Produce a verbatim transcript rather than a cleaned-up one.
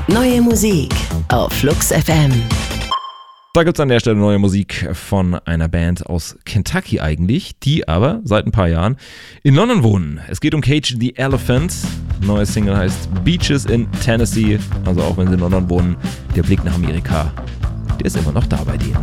Neue Musik auf Flux F M. Da gibt es an der Stelle neue Musik von einer Band aus Kentucky eigentlich, die aber seit ein paar Jahren in London wohnen. Es geht um Cage the Elephant. Neue Single heißt Beaches in Tennessee. Also auch wenn sie in London wohnen, der Blick nach Amerika, der ist immer noch da bei denen.